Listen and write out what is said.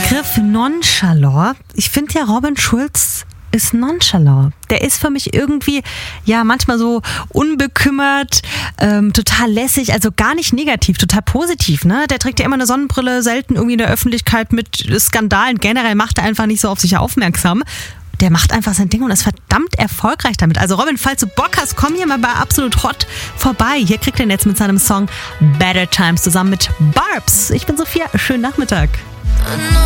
Begriff nonchalant. Ich finde ja, Robin Schulz ist nonchalant. Der ist für mich irgendwie, ja, manchmal so unbekümmert, total lässig, also gar nicht negativ, total positiv, ne? Der trägt ja immer eine Sonnenbrille, selten irgendwie in der Öffentlichkeit mit Skandalen. Generell macht er einfach nicht so auf sich aufmerksam. Der macht einfach sein Ding und ist verdammt erfolgreich damit. Also Robin, falls du Bock hast, komm hier mal bei Absolut Hot vorbei. Hier kriegt er jetzt mit seinem Song Better Times zusammen mit Barbs. Ich bin Sophia, schönen Nachmittag.